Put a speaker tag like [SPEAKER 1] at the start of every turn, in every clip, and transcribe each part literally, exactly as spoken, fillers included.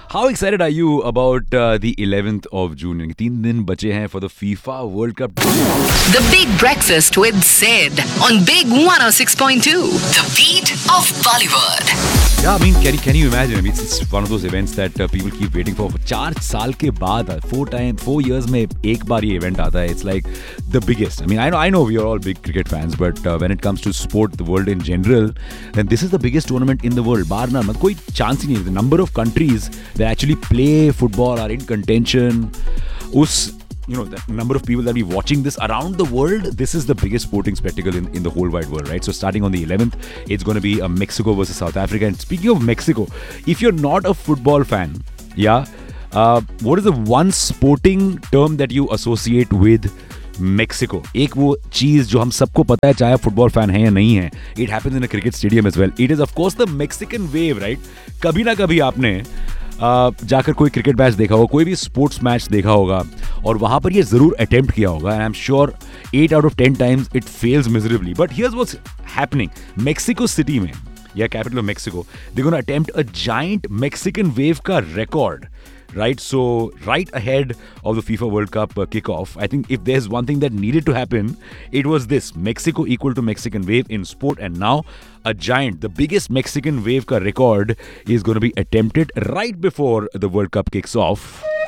[SPEAKER 1] How excited are you about uh, the eleventh of June? यानी तीन दिन बचे हैं for the FIFA World Cup.
[SPEAKER 2] The Big Breakfast with Sid on Big one oh six point two. The beat of Bollywood.
[SPEAKER 1] Yeah, I mean, can you, can you imagine? I mean, it's, it's one of those events that uh, people keep waiting for. चार साल के बाद, four time, four years में एक बार ये event आता है. It's like the biggest. I mean, I know, I know we are all big cricket fans, but uh, when it comes to sport, the world in general, then this is the biggest tournament in the world. बार ना मतलब कोई chance ही नहीं है. The number of countries that actually play football are in contention. उस you know, the number of people that will be watching this around the world, this is the biggest sporting spectacle in, in the whole wide world, right? So starting on the eleventh, it's going to be a Mexico versus South Africa. And speaking of Mexico, if you're not a football fan, yeah, uh, what is the one sporting term that you associate with Mexico? एक वो चीज जो हम सबको पता है चाहे football fan है या नहीं है, it happens in a cricket stadium as well. It is of course the Mexican wave, right? कभी ना कभी आपने Uh, जाकर कोई क्रिकेट मैच देखा होगा, कोई भी स्पोर्ट्स मैच देखा होगा और वहां पर ये जरूर अटेम्प्ट किया होगा. And I am sure at out of ten times it fails miserably. But here's what's happening. Mexico city में, या capital of Mexico, they gonna attempt a giant Mexican wave का record. Right, so right ahead of the FIFA World Cup uh, kickoff, I think if there's one thing that needed to happen, it was this: Mexico equal to Mexican wave in sport, and now a giant, the biggest Mexican wave ka record is going to be attempted right before the World Cup kicks off.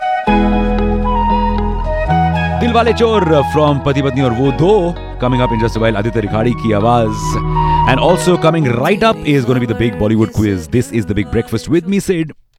[SPEAKER 1] Dilwale Chor from Pati Patni Aur Wo Do coming up in just a while. Aditya Rikhadi ki awaaz, and also coming right up is going to be the big Bollywood quiz. This is the Big Breakfast with me, Sid.